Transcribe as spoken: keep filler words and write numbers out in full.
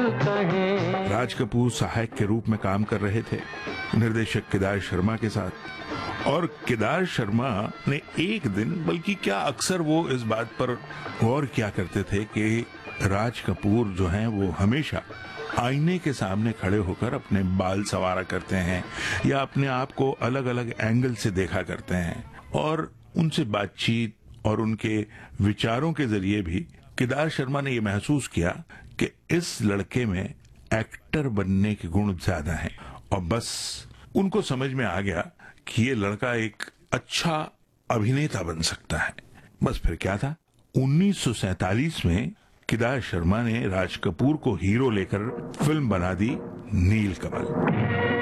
कहें। राज कपूर सहायक के रूप में काम कर रहे थे निर्देशक केदार शर्मा के साथ, और केदार शर्मा ने एक दिन, बल्कि क्या अक्सर वो इस बात पर गौर किया करते थे कि राज कपूर जो हैं वो हमेशा आईने के सामने खड़े होकर अपने बाल संवारा करते हैं या अपने आप को अलग अलग एंगल से देखा करते हैं, और उनसे बातचीत और उनके विचारों के जरिए भी केदार शर्मा ने ये महसूस किया कि इस लड़के में एक्टर बनने के गुण ज्यादा हैं, और बस उनको समझ में आ गया कि ये लड़का एक अच्छा अभिनेता बन सकता है। बस फिर क्या था, उन्नीस सौ सैतालीस में केदार शर्मा ने राज कपूर को हीरो लेकर फिल्म बना दी नील कमल।